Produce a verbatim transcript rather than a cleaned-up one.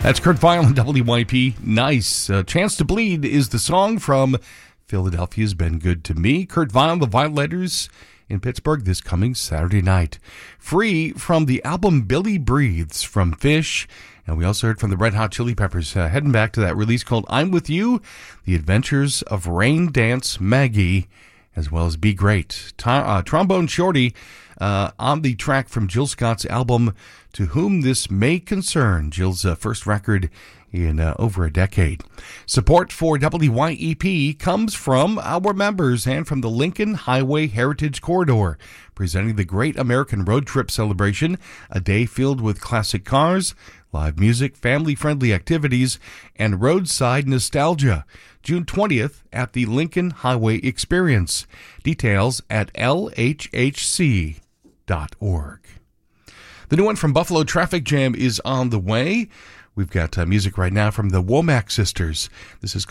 That's Kurt Vile on W Y P. Nice. Uh, Chance to Bleed is the song from Philadelphia's Been Good to Me. Kurt Vile, the Violators in Pittsburgh this coming Saturday night. Free from the album Billy Breathes from Fish. And we also heard from the Red Hot Chili Peppers, uh, heading back to that release called I'm With You, The Adventures of Rain Dance Maggie, as well as Be Great. To- uh, Trombone Shorty uh, on the track from Jill Scott's album To Whom This May Concern, Jill's uh, first record in uh, over a decade. Support for W Y E P comes from our members and from the Lincoln Highway Heritage Corridor, presenting the Great American Road Trip Celebration, a day filled with classic cars, live music, family-friendly activities, and roadside nostalgia. June twentieth at the Lincoln Highway Experience. Details at L H H C dot org. The new one from Buffalo Traffic Jam is on the way. We've got uh, music right now from the Womack Sisters. This is called